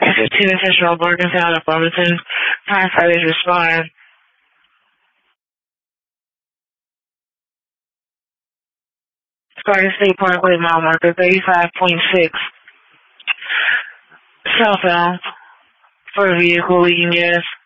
15 official, Morgantown and Farmington. Firefighters respond. Garden State Parkway, mile marker 35.6. Southbound for a vehicle leaking gas.